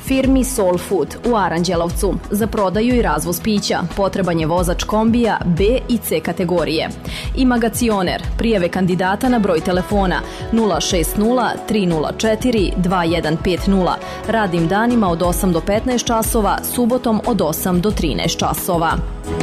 Firmi Soul Food u Aranđelovcu za prodaju i razvoz pića potreban je vozač kombija B i C kategorije. I Magacioner, prijave kandidata na broj telefona 060 304 2150, radnim danima od 8 do 15 časova, subotom od 8 do 13 časova.